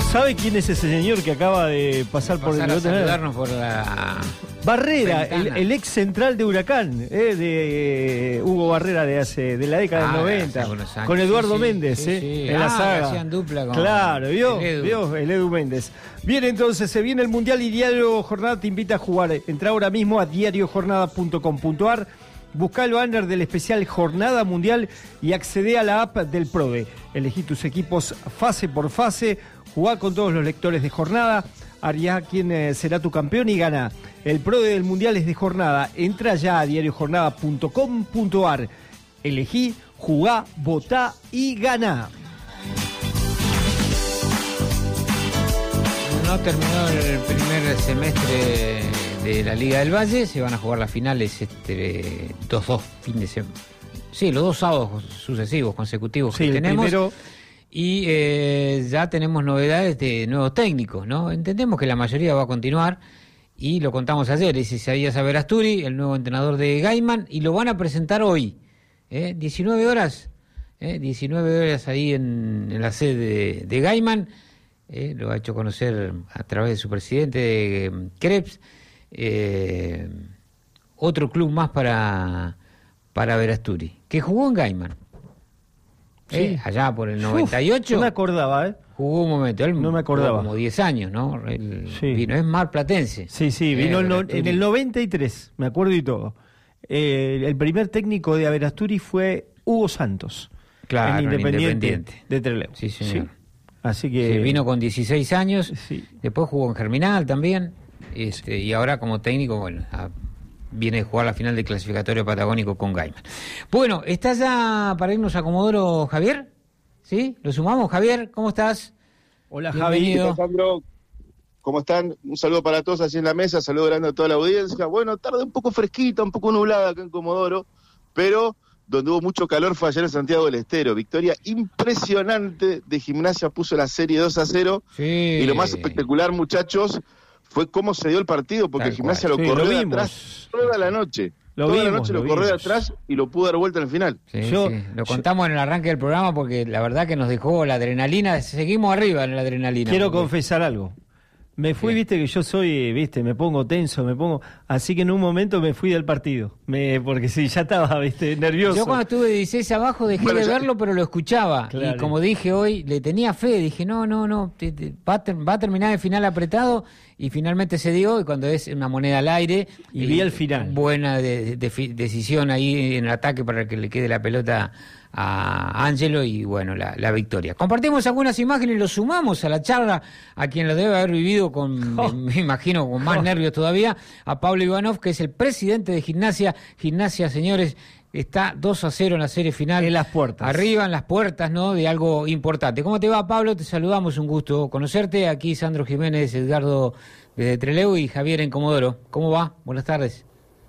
¿Sabe quién es ese señor que acaba de pasar por el a saludarnos por la Barrera, el ex central de Huracán, de Hugo Barrera de la década del 90, con Eduardo Méndez, en la saga. Hacían dupla con claro, vio el Edu Méndez. Bien, entonces, se viene el Mundial y Diario Jornada te invita a jugar. Entra ahora mismo a diariojornada.com.ar, busca el banner del especial Jornada Mundial y accede a la app del PRODE. Elegí tus equipos fase por fase, jugá con todos los lectores de Jornada, haría quién será tu campeón y gana. El PRODE del Mundial es de Jornada. Entra ya a diariojornada.com.ar. Elegí, jugá, votá y ganá. No terminó el primer semestre de la Liga del Valle, se van a jugar las finales dos fines de semana. Sí, los 2 sábados sucesivos, consecutivos que tenemos. Primero... Y ya tenemos novedades de nuevos técnicos, ¿no? Entendemos que la mayoría va a continuar, y lo contamos ayer, es Isaías Averasturi, el nuevo entrenador de Gaiman, y lo van a presentar hoy, 19 horas, 19 horas ahí en la sede de Gaiman, lo ha hecho conocer a través de su presidente, Krebs, otro club más para Averasturi, que jugó en Gaiman. Sí. Allá por el 98. No me acordaba, Jugó un momento. Él no me acordaba. Como 10 años, ¿no? Vino, es marplatense. Sí, vino en el 93, me acuerdo y todo. El primer técnico de Averasturi fue Hugo Santos. Claro, en Independiente de Trelew. Sí, señor. Sí. Así que... Sí, vino con 16 años, sí. Después jugó en Germinal también, y ahora como técnico, bueno... viene a jugar la final del clasificatorio patagónico con Gaiman. Bueno, ¿estás ya para irnos a Comodoro, Javier? ¿Sí? ¿Lo sumamos, Javier? ¿Cómo estás? Hola, Javier. Sandro, ¿cómo están? Un saludo para todos allí en la mesa, saludo grande a toda la audiencia. Bueno, tarde un poco fresquita, un poco nublada acá en Comodoro, pero donde hubo mucho calor fue ayer en Santiago del Estero. Victoria impresionante de Gimnasia, puso la serie 2-0. Sí. Y lo más espectacular, muchachos, fue cómo se dio el partido, porque Gimnasia lo corrió de atrás toda la noche. Toda la noche lo corrió de atrás y lo pudo dar vuelta en el final. Lo contamos en el arranque del programa porque la verdad que nos dejó la adrenalina. Seguimos arriba en la adrenalina. Quiero confesar algo. Me fui, viste que yo soy, me pongo tenso, así que en un momento me fui del partido, porque sí, ya estaba, nervioso. Yo cuando estuve 16 abajo dejé de verlo, pero lo escuchaba, claro. Y como dije hoy, le tenía fe, dije no, va a terminar el final apretado, y finalmente se dio, y cuando es una moneda al aire, y vi el final. Buena decisión ahí en el ataque para que le quede la pelota a Ángelo, y bueno, la victoria. Compartimos algunas imágenes y lo sumamos a la charla a quien lo debe haber vivido me imagino, con más nervios todavía, a Pablo Ivanov, que es el presidente de Gimnasia. Gimnasia, señores, está 2-0 en la serie final. En las puertas. Arriba, en las puertas, ¿no? De algo importante. ¿Cómo te va, Pablo? Te saludamos, un gusto conocerte. Aquí Sandro Jiménez, Edgardo desde Trelew y Javier en Comodoro. ¿Cómo va? Buenas tardes.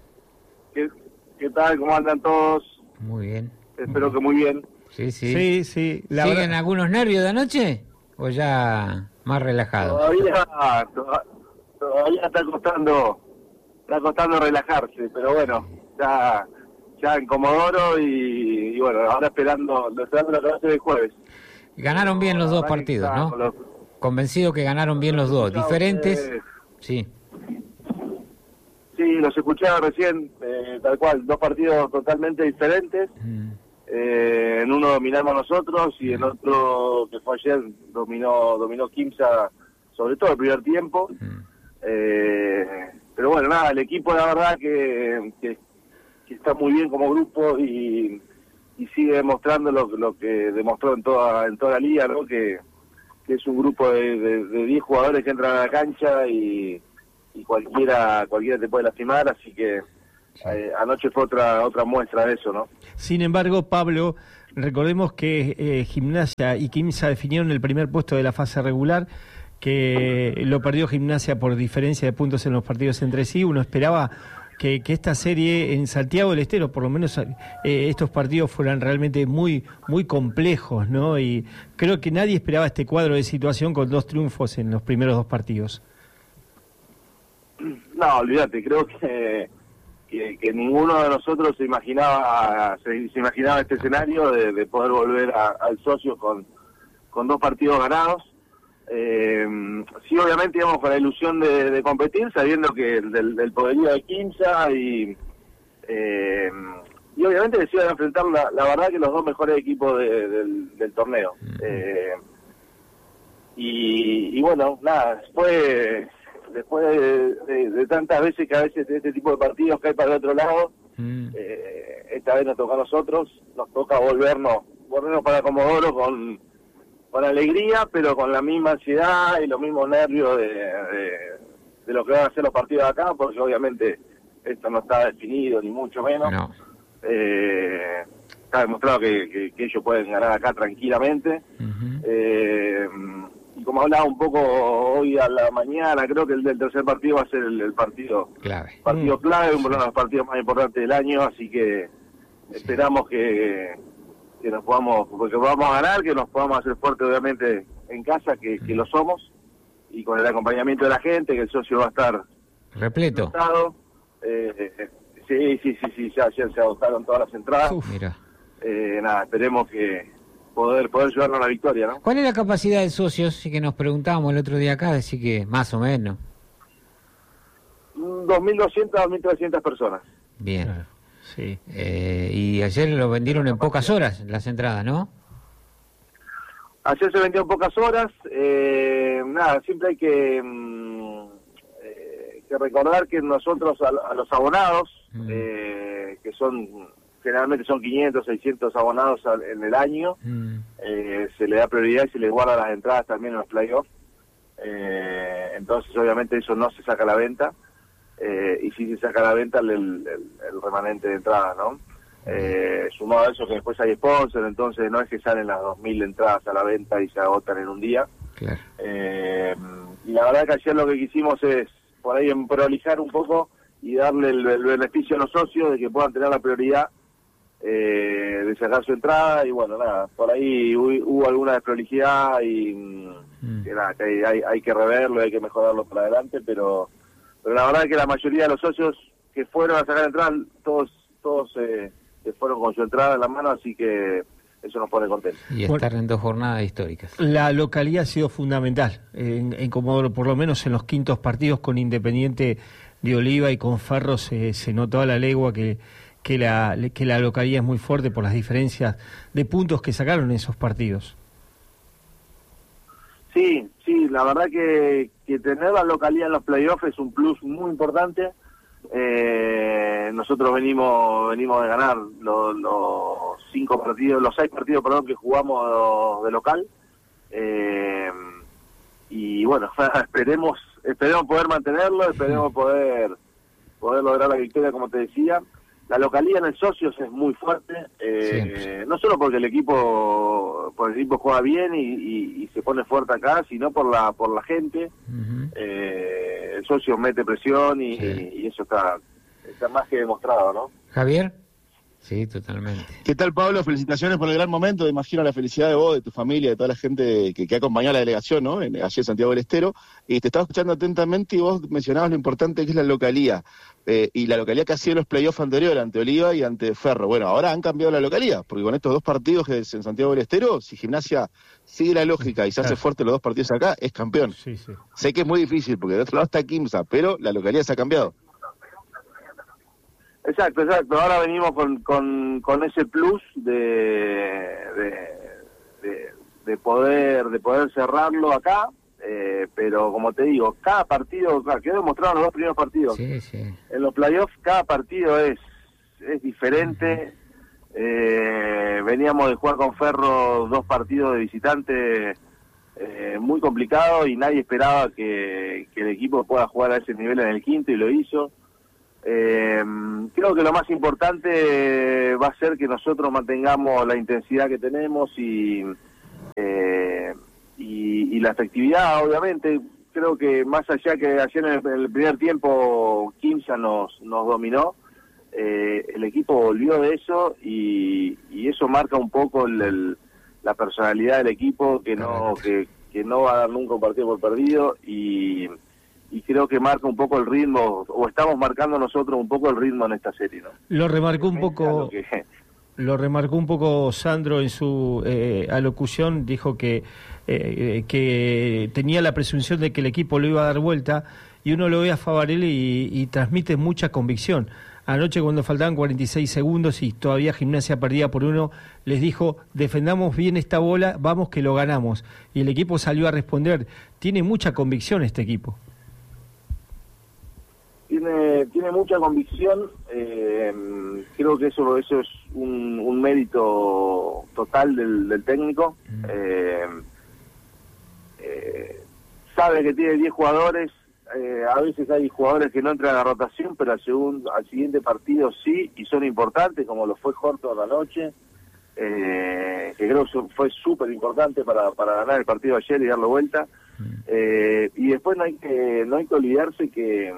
¿Qué tal? ¿Cómo andan todos? Muy bien. Espero que muy bien. Sí. ¿Siguen algunos nervios de anoche o ya más relajado? Todavía está costando relajarse, pero bueno, ya en Comodoro y bueno, ahora esperando la clase del jueves. Ganaron bien los dos partidos, ¿no? Convencido que ganaron bien los dos, diferentes. Sí. Sí, los escuchaba recién, tal cual, 2 partidos totalmente diferentes. En uno dominamos nosotros y en otro, que fue ayer, dominó Quimsa, sobre todo el primer tiempo. Pero bueno, nada, el equipo la verdad que está muy bien como grupo y sigue demostrando lo que demostró en toda la liga, ¿no? Que es un grupo de 10 jugadores que entran a la cancha y cualquiera te puede lastimar, así que anoche fue otra muestra de eso, ¿no? Sin embargo, Pablo, recordemos que Gimnasia y Quimsa definieron el primer puesto de la fase regular, que lo perdió Gimnasia por diferencia de puntos en los partidos entre sí. Uno esperaba que esta serie en Santiago del Estero, por lo menos estos partidos fueran realmente muy, muy complejos, ¿no? Y creo que nadie esperaba este cuadro de situación con 2 triunfos en los primeros 2 partidos. No, olvídate, creo que ninguno de nosotros se imaginaba este escenario de poder volver al socio con 2 partidos ganados. Sí, obviamente íbamos con la ilusión de competir, sabiendo que del poderío de Quimsa y obviamente que se iban a enfrentar la verdad que los dos mejores equipos del torneo. Y bueno, nada, después de tantas veces que a veces de este tipo de partidos cae para el otro lado, esta vez nos toca a nosotros, nos toca volvernos para Comodoro con alegría, pero con la misma ansiedad y los mismos nervios de lo que van a ser los partidos de acá, porque obviamente esto no está definido, ni mucho menos. No. Está demostrado que ellos pueden ganar acá tranquilamente. Y como hablaba un poco hoy a la mañana, creo que el del tercer partido va a ser el partido clave, uno de los partidos más importantes del año, así que esperamos que nos podamos ganar, que nos podamos hacer fuertes obviamente en casa, que lo somos, y con el acompañamiento de la gente, que el socio va a estar repleto. Sí, ya ayer se agotaron todas las entradas. Mira. Nada, esperemos que poder llevarnos a la victoria, ¿no? ¿Cuál es la capacidad de socios? Sí, que nos preguntábamos el otro día acá, decir que más o menos. 2.200 a 2.300 personas. Bien. Claro, sí. Y ayer lo vendieron en pocas horas las entradas, ¿no? Ayer se vendió en pocas horas. Nada, siempre hay que recordar que nosotros a los abonados, que generalmente son 500, 600 abonados en el año, se le da prioridad y se les guarda las entradas también en los playoffs. Entonces obviamente eso no se saca a la venta, y sí se saca a la venta el remanente de entradas, ¿no? Sumado a eso que después hay sponsor, entonces no es que salen las 2.000 entradas a la venta y se agotan en un día. Claro. Y la verdad que ayer lo que quisimos es por ahí prolijar un poco y darle el beneficio a los socios de que puedan tener la prioridad de sacar su entrada. Y bueno, nada, por ahí hubo alguna desprolijidad y que nada, que hay que reverlo, hay que mejorarlo para adelante, pero la verdad es que la mayoría de los socios que fueron a sacar entradas, todos se fueron con su entrada en la mano, así que eso nos pone contentos. Y estar en 2 jornadas históricas. La localidad ha sido fundamental en Comodoro, por lo menos en los quintos partidos con Independiente de Oliva y con Ferro se notó a la legua que la localidad es muy fuerte por las diferencias de puntos que sacaron en esos partidos. Sí, la verdad que tener la localidad en los playoffs es un plus muy importante. Nosotros venimos de ganar los 6 partidos que jugamos de local, y bueno, esperemos poder mantenerlo, esperemos poder lograr la victoria, como te decía. La localidad en el Socios es muy fuerte, no solo porque el equipo juega bien y se pone fuerte acá, sino por la gente. El Socios mete presión y eso está más que demostrado, ¿no? Javier. Sí, totalmente. ¿Qué tal, Pablo? Felicitaciones por el gran momento. Imagino la felicidad de vos, de tu familia, de toda la gente que acompañó a la delegación, ¿no? Allí en Santiago del Estero. Y te estaba escuchando atentamente y vos mencionabas lo importante que es la localía. Y la localía que hacía los playoffs anteriores, ante Oliva y ante Ferro. Bueno, ahora han cambiado la localía, porque con estos 2 partidos que es en Santiago del Estero, si Gimnasia sigue la lógica y se hace fuerte los 2 partidos acá, es campeón. Sí. Sé que es muy difícil, porque de otro lado está Quimsa, pero la localidad se ha cambiado. Exacto. Ahora venimos con ese plus de poder cerrarlo acá, pero como te digo, cada partido, quedó demostrado en los 2 primeros partidos. Sí. En los playoffs cada partido es diferente. Veníamos de jugar con Ferro 2 partidos de visitante muy complicados y nadie esperaba que el equipo pueda jugar a ese nivel en el quinto, y lo hizo. Creo que lo más importante va a ser que nosotros mantengamos la intensidad que tenemos y la efectividad, obviamente. Creo que más allá que ayer en el primer tiempo Quimsa nos dominó, el equipo volvió de eso y eso marca un poco la personalidad del equipo, que no va a dar nunca un partido por perdido, y creo que marca un poco el ritmo, o estamos marcando nosotros un poco el ritmo en esta serie, ¿no? Lo remarcó un poco lo remarcó un poco Sandro en su alocución, dijo que tenía la presunción de que el equipo lo iba a dar vuelta, y uno lo ve a Favarelli y transmite mucha convicción. Anoche, cuando faltaban 46 segundos y todavía Gimnasia perdía por 1, les dijo: defendamos bien esta bola, vamos que lo ganamos. Y el equipo salió a responder. Tiene mucha convicción este equipo. Tiene mucha convicción. Creo que eso es un mérito total del técnico. Sabe que tiene 10 jugadores. A veces hay jugadores que no entran a la rotación, pero al siguiente partido sí, y son importantes, como lo fue Horton anoche, que creo que fue súper importante para ganar el partido ayer y darle vuelta. Y después no hay que olvidarse que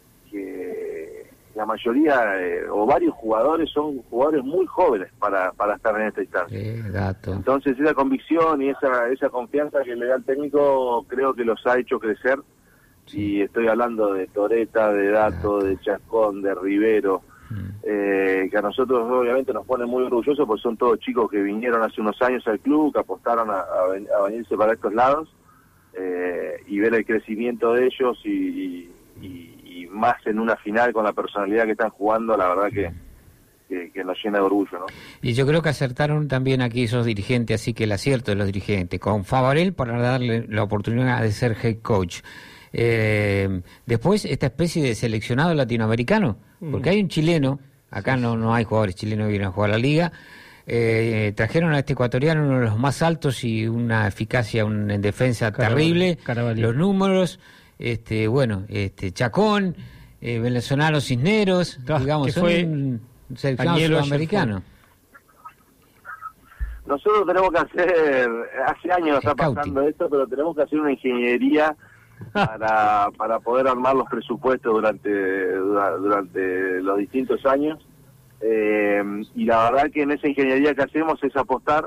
la mayoría o varios jugadores son jugadores muy jóvenes para estar en esta instancia. Entonces esa convicción y esa confianza que le da el técnico creo que los ha hecho crecer. Y estoy hablando de Toreta, de Dato, de Chascón, de Rivero, que a nosotros obviamente nos pone muy orgullosos porque son todos chicos que vinieron hace unos años al club, que apostaron a venirse para estos lados, y ver el crecimiento de ellos y más en una final con la personalidad que están jugando, la verdad que nos llena de orgullo, ¿no? Y yo creo que acertaron también aquí esos dirigentes, así que el acierto de los dirigentes, con Favarel para darle la oportunidad de ser head coach. Después esta especie de seleccionado latinoamericano, porque hay un chileno, acá no hay jugadores chilenos que vienen a jugar a la liga, trajeron a este ecuatoriano, uno de los más altos y una eficacia en defensa terrible, los números, Chacón, venezolano Cisneros, digamos, son un seleccionado sudamericano. Nosotros tenemos que hacer, hace años está pasando esto, pero tenemos que hacer una ingeniería para poder armar los presupuestos durante los distintos años, y la verdad que en esa ingeniería que hacemos es apostar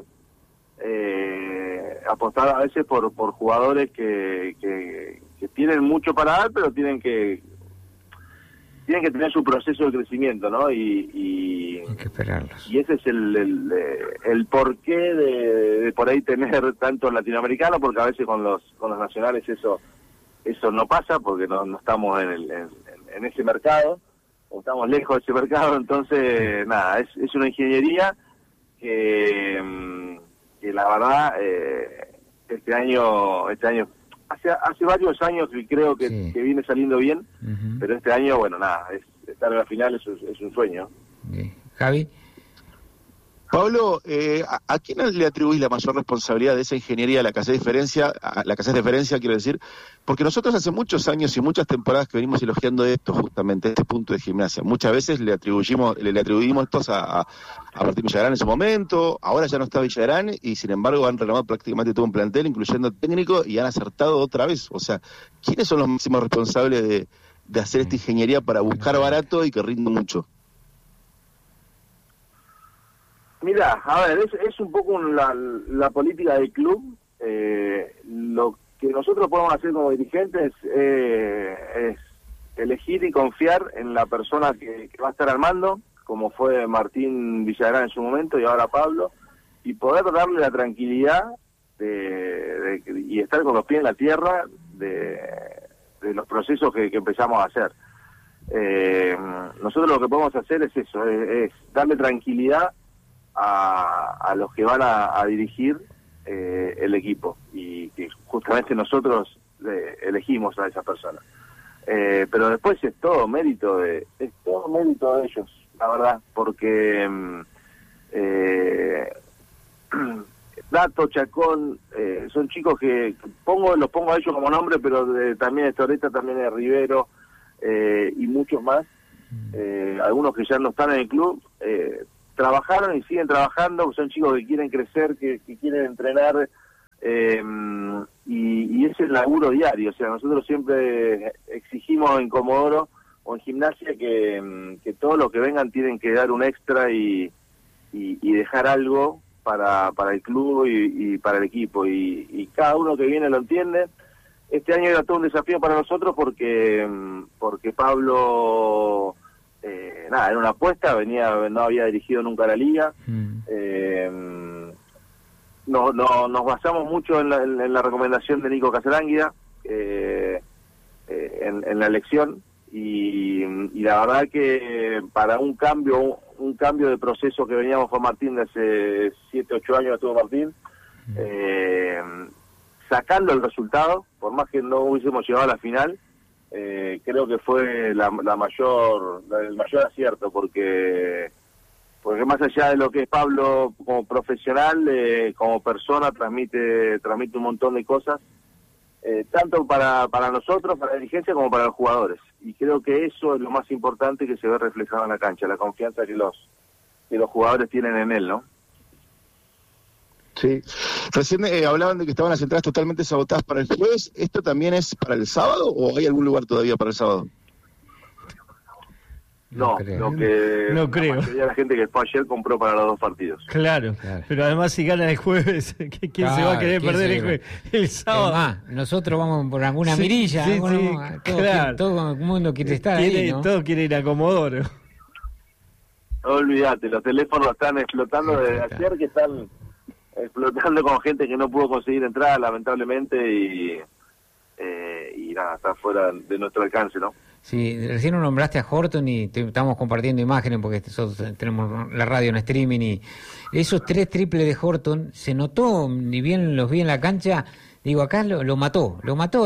a veces por jugadores que tienen mucho para dar, pero tienen que tener su proceso de crecimiento, ¿no? Y hay que esperarlos. Y ese es el porqué de por ahí tener tanto latinoamericano, porque a veces con los nacionales eso no pasa, porque no estamos en ese mercado, o estamos lejos de ese mercado. Entonces nada, es una ingeniería que la verdad este año hace varios años que creo que viene saliendo bien, pero este año, bueno, nada, estar en la final es un sueño. Javi. Pablo, ¿a quién le atribuís la mayor responsabilidad de esa ingeniería, la que hace diferencia, quiero decir? Porque nosotros hace muchos años y muchas temporadas que venimos elogiando esto, justamente, este punto de Gimnasia. Muchas veces le atribuimos estos a Martín Villagrán en su momento, ahora ya no está Villagrán, y sin embargo han renovado prácticamente todo un plantel, incluyendo técnico, y han acertado otra vez. O sea, ¿quiénes son los máximos responsables de hacer esta ingeniería para buscar barato y que rinde mucho? Mira, a ver, es un poco la política del club. Lo que nosotros podemos hacer como dirigentes es elegir y confiar en la persona que va a estar al mando, como fue Martín Villagrán en su momento y ahora Pablo, y poder darle la tranquilidad y estar con los pies en la tierra de los procesos que empezamos a hacer. Nosotros lo que podemos hacer es eso, es darle tranquilidad a los que van a dirigir el equipo, y que justamente nosotros elegimos a esas personas. Pero después es todo mérito de ellos, la verdad, porque Dato, Chacón, son chicos que los pongo a ellos como nombre, pero también es Toreta, también es Rivero, y muchos más, algunos que ya no están en el club, trabajaron y siguen trabajando, son chicos que quieren crecer, que quieren entrenar, y es el laburo diario. O sea, nosotros siempre exigimos en Comodoro o en Gimnasia que todos los que vengan tienen que dar un extra y dejar algo para el club y para el equipo, y cada uno que viene lo entiende. Este año era todo un desafío para nosotros porque Pablo nada, era una apuesta, no había dirigido nunca la liga. Nos basamos mucho en la recomendación de Nico Casalánguida en la elección, y la verdad que para un cambio de proceso que veníamos con Martín de hace 7, 8 años que estuvo Martín, sacando el resultado, por más que no hubiésemos llegado a la final, creo que fue el mayor acierto, porque más allá de lo que es Pablo como profesional, como persona transmite un montón de cosas, tanto para nosotros, para la dirigencia, como para los jugadores. Y creo que eso es lo más importante que se ve reflejado en la cancha, la confianza que los jugadores tienen en él, ¿no? Sí. Recién hablaban de que estaban las entradas totalmente sabotadas para el jueves. ¿Esto también es para el sábado o hay algún lugar todavía para el sábado? No creo. La mayoría de la gente que fue ayer compró para los 2 partidos. Claro. Pero además si gana el jueves, ¿quién se va a querer perder el sábado? Además, nosotros vamos por alguna mirilla, todo el mundo quiere estar ahí, ¿no? Todos quieren ir a Comodoro. No olvídate, los teléfonos están explotando desde ayer, que están explotando con gente que no pudo conseguir entrada, lamentablemente, y nada, está fuera de nuestro alcance, ¿no? Sí, recién nombraste a Horton y estamos compartiendo imágenes porque nosotros tenemos la radio en streaming, y esos 3 triples de Horton se notó, ni bien los vi en la cancha, digo, acá lo mató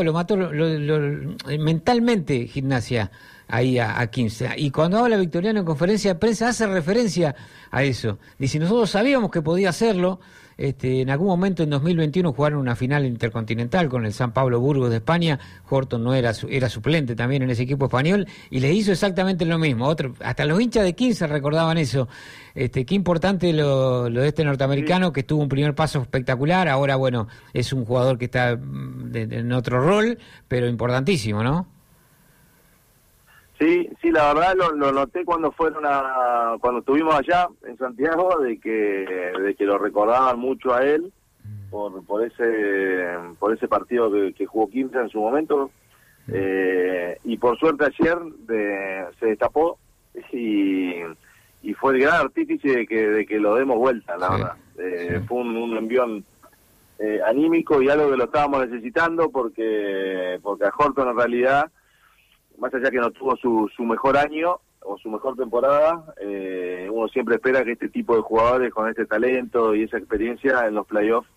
mentalmente Gimnasia ahí a 15. Y cuando habla Victoriano en conferencia de prensa hace referencia a eso. Dice, nosotros sabíamos que podía hacerlo. En algún momento en 2021 jugaron una final intercontinental con el San Pablo Burgos de España. Horton era suplente también en ese equipo español y le hizo exactamente lo mismo. Hasta los hinchas de 15 recordaban eso. Qué importante lo de este norteamericano, que tuvo un primer paso espectacular. Ahora, bueno, es un jugador que está en otro rol, pero importantísimo, ¿no? Sí, la verdad lo noté cuando cuando estuvimos allá en Santiago, de que lo recordaban mucho a él por ese partido que jugó Quimsa en su momento, y por suerte ayer se destapó y fue el gran artífice de que lo demos vuelta, la verdad. Fue un envión anímico y algo que lo estábamos necesitando, porque a Horton en realidad, más allá que no tuvo su mejor año o su mejor temporada, uno siempre espera que este tipo de jugadores con este talento y esa experiencia en los playoffs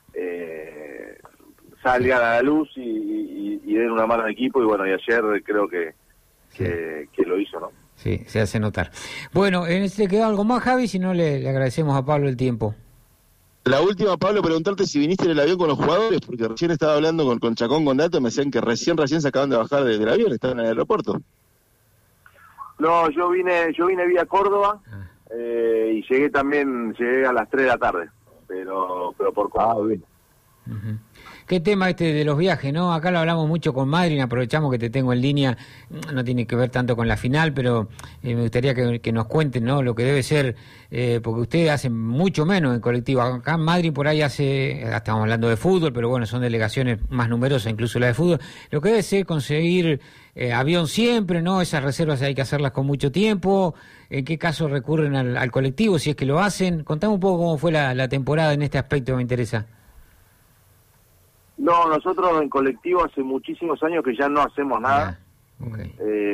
salgan a la luz y den una mano al equipo, y bueno, y ayer creo que lo hizo, ¿no? Sí, se hace notar. Bueno, ¿te quedó algo más, Javi? Si no, le agradecemos a Pablo el tiempo. La última, Pablo, preguntarte si viniste en el avión con los jugadores, porque recién estaba hablando con Chacón, con Dato, me decían que recién se acaban de bajar del avión, estaban en el aeropuerto. No, yo vine vía Córdoba, y llegué a las 3 de la tarde, pero por Córdoba. Bien. Uh-huh. Qué tema de los viajes, ¿no? Acá lo hablamos mucho con Madrid, aprovechamos que te tengo en línea, no tiene que ver tanto con la final, pero me gustaría que nos cuenten, ¿no? Lo que debe ser, porque ustedes hacen mucho menos en colectivo. Acá en Madrid por ahí estamos hablando de fútbol, pero bueno, son delegaciones más numerosas, incluso la de fútbol. Lo que debe ser conseguir avión siempre, ¿no? Esas reservas hay que hacerlas con mucho tiempo. ¿En qué caso recurren al colectivo, si es que lo hacen? Contame un poco cómo fue la temporada en este aspecto, me interesa. No, nosotros en colectivo hace muchísimos años que ya no hacemos nada. Okay.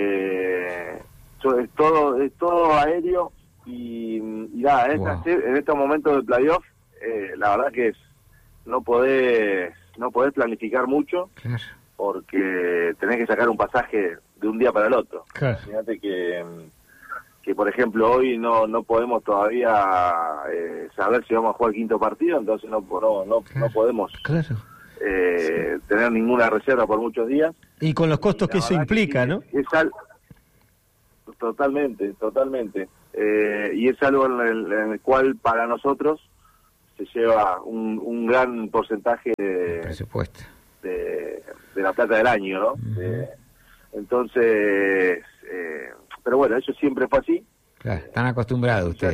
Es todo aéreo, y nada, en estos momentos de playoff, la verdad que no podés planificar mucho, claro, porque tenés que sacar un pasaje de un día para el otro. Claro. Fíjate que por ejemplo hoy no podemos todavía saber si vamos a jugar el quinto partido, entonces no podemos. Claro. Tener ninguna reserva por muchos días. Y con los costos que eso implica, ¿no? Totalmente. Y es algo en el cual para nosotros se lleva un gran porcentaje de presupuesto de la plata del año, ¿no? Uh-huh. Entonces, pero bueno, eso siempre fue así. Claro, están acostumbrados ustedes.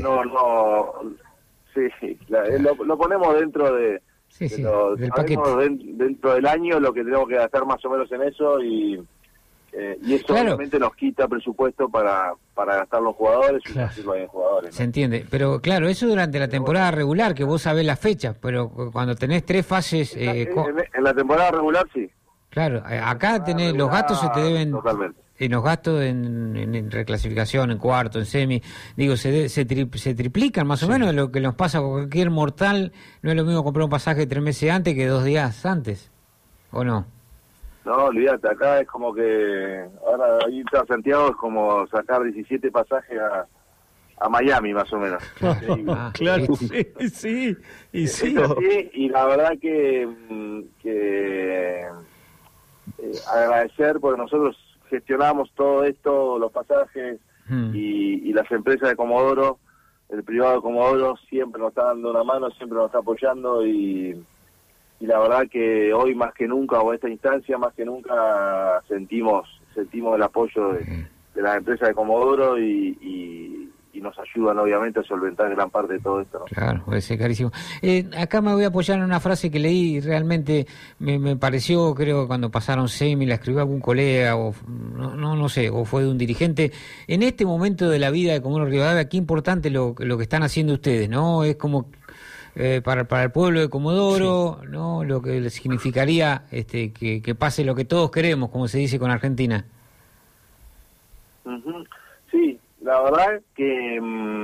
Lo ponemos dentro de... del paquete. Dentro del año lo que tenemos que gastar más o menos en eso, y Y eso obviamente nos quita presupuesto para gastar los jugadores y hacerlo en jugadores, ¿no? Se entiende, pero claro, eso durante la temporada regular, que vos sabés las fechas, pero cuando tenés 3 fases... en la temporada regular, sí. Claro, acá tenés los gastos se te deben... Totalmente. En los gastos en reclasificación, en cuarto, en semi, digo, se triplican más o menos de lo que nos pasa a cualquier mortal. No es lo mismo comprar un pasaje 3 meses antes que 2 días antes, ¿o no? No, olvídate, acá es como que ahora irte a Santiago es como sacar 17 pasajes a Miami, más o menos. Claro, sí. Y la verdad que agradecer, porque nosotros gestionamos todo esto, los pasajes y las empresas de Comodoro, el privado de Comodoro siempre nos está dando una mano, siempre nos está apoyando y la verdad que hoy más que nunca, o esta instancia más que nunca, sentimos el apoyo de las empresas de Comodoro y nos ayudan obviamente a solventar gran parte de todo esto, ¿no? Claro, puede ser carísimo. Acá me voy a apoyar en una frase que leí y realmente me pareció, creo que cuando pasaron semi, la escribió algún colega o no sé, o fue de un dirigente. En este momento de la vida de Comodoro Rivadavia, qué importante lo que están haciendo ustedes, ¿no? Es como para el pueblo de Comodoro, sí, ¿no? Lo que le significaría que pase lo que todos queremos, como se dice con Argentina. Sí, la verdad que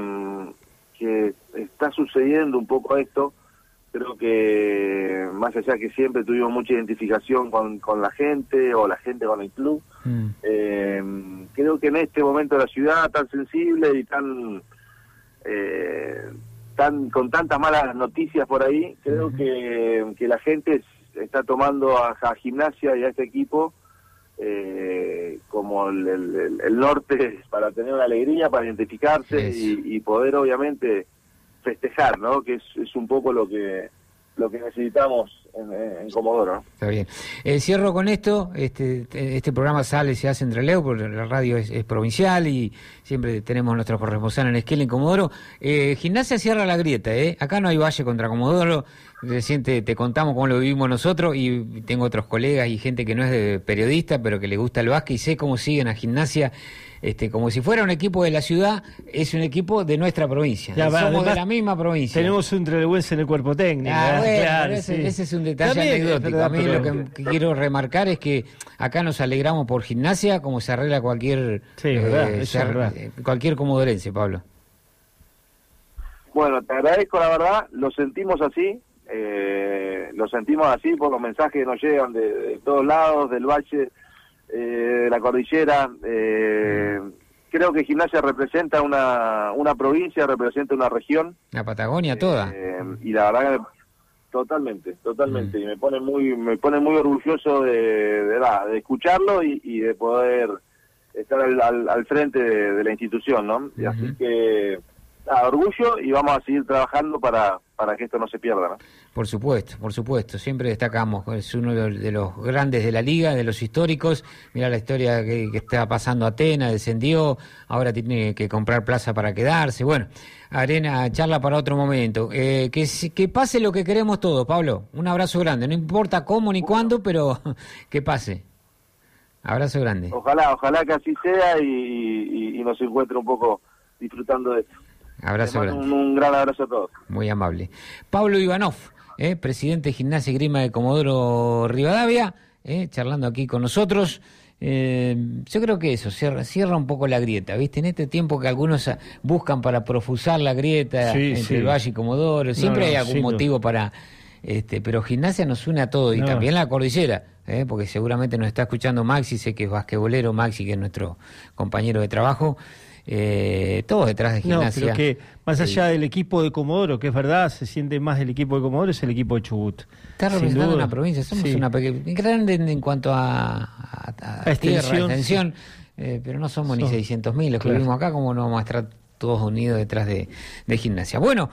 está sucediendo un poco esto. Creo que más allá que siempre tuvimos mucha identificación con la gente o la gente con el club, creo que en este momento de la ciudad tan sensible y con tantas malas noticias por ahí, creo que la gente está tomando a Gimnasia y a este equipo como el norte para tener una alegría, para identificarse y poder obviamente festejar, ¿no? Que es un poco lo que necesitamos en Comodoro, ¿no? Está bien. Cierro con esto. Este programa se hace entre Leo, porque la radio es provincial y siempre tenemos nuestro corresponsal en Esquel, en Comodoro. Gimnasia cierra la grieta, Acá no hay valle contra Comodoro. Recién te contamos cómo lo vivimos nosotros y tengo otros colegas y gente que no es periodista, pero que le gusta el básquet y sé cómo siguen a Gimnasia. Como si fuera un equipo de la ciudad, es un equipo de nuestra provincia. Somos de la misma provincia. Tenemos un trelewense en el cuerpo técnico. Claro, ese es un detalle anecdótico. A mí lo que quiero remarcar es que acá nos alegramos por Gimnasia como se arregla cualquier comodorense, Pablo. Bueno, te agradezco, la verdad, lo sentimos así por los mensajes que nos llegan de todos lados, del valle, de la cordillera. Creo que Gimnasia representa una provincia, representa una región. La Patagonia toda. Y la verdad que totalmente. Y me pone muy orgulloso de escucharlo y de poder estar al frente de la institución, ¿no? Y así que orgullo y vamos a seguir trabajando para que esto no se pierda, ¿no? Por supuesto, siempre destacamos, es uno de los grandes de la liga, de los históricos. Mira la historia que está pasando Atenas, descendió, ahora tiene que comprar plaza para quedarse. Bueno, charla para otro momento. Que pase lo que queremos todos, Pablo. Un abrazo grande, no importa cómo ni cuándo, pero que pase. Abrazo grande. Ojalá que así sea y nos encuentre un poco disfrutando de esto. Abrazo grande. Un gran abrazo a todos. Muy amable. Pablo Ivanov, presidente de Gimnasia y Esgrima de Comodoro Rivadavia, charlando aquí con nosotros. Yo creo que eso, cierra un poco la grieta, ¿viste? En este tiempo que algunos buscan para profusar la grieta entre el Valle y Comodoro, siempre hay algún motivo para... pero Gimnasia nos une a todos, y también la cordillera, porque seguramente nos está escuchando Maxi, sé que es basquetbolero, Maxi, que es nuestro compañero de trabajo. Todos detrás de Gimnasia. No, pero que más allá del equipo de Comodoro, que es verdad, se siente más el equipo de Comodoro, es el equipo de Chubut. Está representando una provincia, somos una grande en cuanto a extensión, pero no somos ni 600.000 los que vivimos acá, como no vamos a estar todos unidos detrás de Gimnasia. Bueno,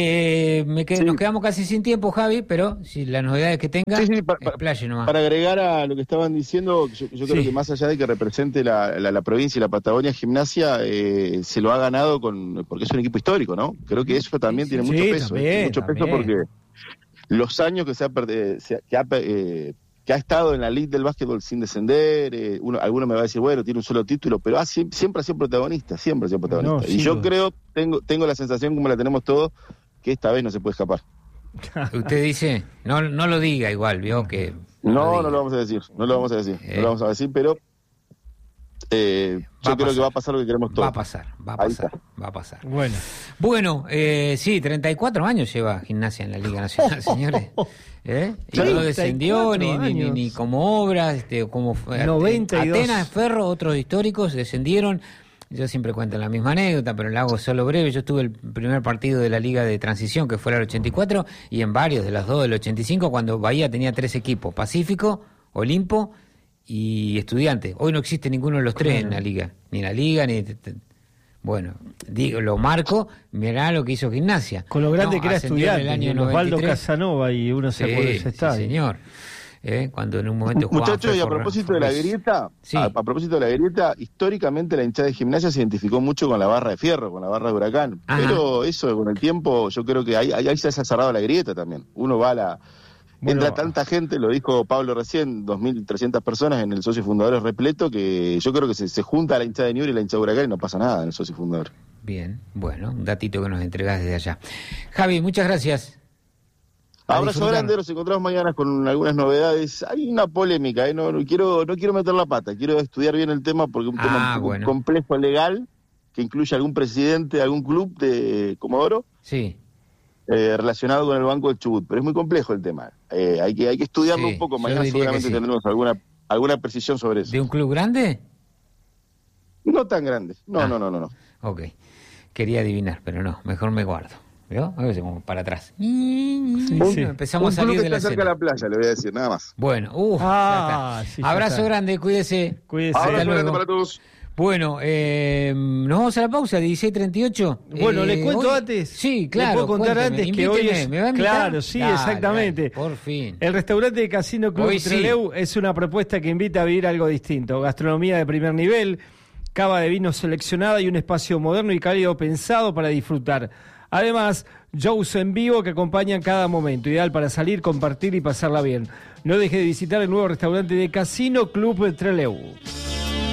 nos quedamos casi sin tiempo, Javi, pero si las novedades que tenga, explaye nomás. Para agregar a lo que estaban diciendo, yo creo que más allá de que represente la provincia y la Patagonia, Gimnasia se lo ha ganado porque es un equipo histórico, ¿no? Creo que eso también tiene mucho peso. Mucho peso porque los años que ha estado en la Liga del básquetbol sin descender, alguno me va a decir, bueno, tiene un solo título, pero siempre ha sido protagonista, siempre ha sido protagonista. No, y yo duda. creo, tengo la sensación, como la tenemos todos, que esta vez no se puede escapar. Usted dice, no lo diga igual, vio que... No lo vamos a decir, no lo vamos a decir, pero yo creo que va a pasar lo que queremos todos. Va a pasar. Bueno, Sí, 34 años lleva Gimnasia en la Liga Nacional, señores. Y no descendió 34 ni como obras, como 92. Atenas, Ferro, otros históricos descendieron. Yo siempre cuento la misma anécdota, pero la hago solo breve. Yo estuve el primer partido de la Liga de Transición, que fue el 84, y en varios de las dos del 85, cuando Bahía tenía 3 equipos, Pacífico, Olimpo y Estudiantes. Hoy no existe ninguno de los 3 en la Liga, ni la Liga, ni... Bueno, digo, lo marco, mirá lo que hizo Gimnasia. con lo grande que era ascendió en Estudiante, el año Osvaldo 93. Casanova, y uno se acuerda de ese estadio. Sí, señor. Cuando en un momento jugaba Muchachos, y a propósito de la grieta, Sí. a propósito de la grieta, históricamente la hinchada de Gimnasia se identificó mucho con la barra de Fierro, con la barra de Huracán. Ajá. Pero eso con el tiempo, yo creo que ahí se ha cerrado la grieta también. Uno va a la... Bueno, entra tanta gente, lo dijo Pablo recién, 2.300 personas en el socio fundador repleto, que yo creo que se junta la hinchada de Newell's y la hinchada de Huracán y no pasa nada en el socio fundador. Bien, bueno, un datito que nos entregás desde allá. Javi, muchas gracias. A Abrazo disfrutar. grande, nos encontramos mañana con algunas novedades. Hay una polémica, no quiero meter la pata, quiero estudiar bien el tema porque es un tema un poco complejo legal, que incluye algún presidente de algún club de Comodoro, Sí. relacionado con el Banco del Chubut, pero es muy complejo el tema. Hay que estudiarlo Sí, un poco, yo mañana diría seguramente que sí. tendremos alguna precisión sobre eso. ¿De un club grande? No tan grande, no. Ok. Quería adivinar, pero no, mejor me guardo. ¿Vio? A veces como para atrás. sí. Empezamos a Un club salir que de la está cerca de escena. la playa, le voy a decir, nada más. Bueno, ya está. sí, ya Abrazo está. grande, cuídese. Cuídese. Hasta Abrazo grande luego. para todos. Bueno, nos vamos a la pausa, 16:38. Bueno, ¿le cuento hoy- antes? Sí, claro. ¿Le puedo contar cuénteme, antes que hoy invíteme, es... ¿me va a invitar? Claro, sí, Dale, exactamente. dale, por fin. El restaurante de Casino Club Hoy sí. Trelew es una propuesta que invita a vivir algo distinto. Gastronomía de primer nivel, cava de vino seleccionada y un espacio moderno y cálido pensado para disfrutar. Además, shows en vivo que acompañan cada momento, ideal para salir, compartir y pasarla bien. No deje de visitar el nuevo restaurante de Casino Club Trelew.